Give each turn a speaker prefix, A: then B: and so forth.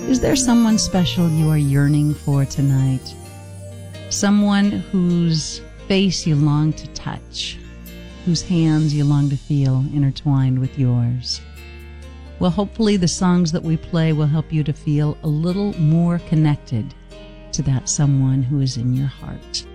A: Is there someone special you are yearning for tonight? Someone whose face you long to touch, whose hands you long to feel intertwined with yours? Well, hopefully the songs that we play will help you to feel a little more connected to that someone who is in your heart.